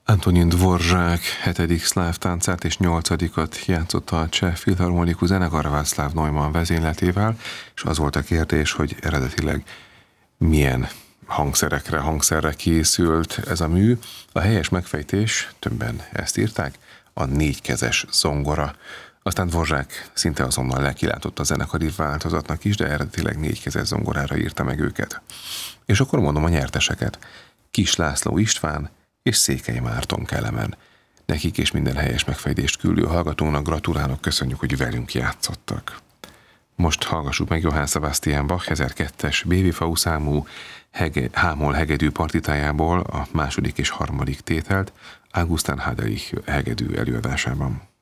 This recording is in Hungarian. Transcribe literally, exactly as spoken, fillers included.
Antonin Dvorak hetedik szláv táncát és nyolcadikat játszotta a Cseh Filharmonikus Zenekar Václav Neumann vezényletével, és az volt a kérdés, hogy eredetileg milyen hangszerekre, hangszerre készült ez a mű. A helyes megfejtés, többen ezt írták, a négykezes zongora. Aztán Dvorak szinte azonnal lekilátott a zenekari változatnak is, de eredetileg négykezes zongorára írta meg őket. És akkor mondom a nyerteseket. Kis László István és Székely Márton Kelemen. Nekik és minden helyes megfejtést küldő hallgatónak gratulálok, köszönjük, hogy velünk játszottak. Most hallgassuk meg Johann Sebastian Bach ezerkettes bé vé-fau számú hege, hámol hegedű partitájából a második és harmadik tételt Augustin Haderich hegedű előadásában.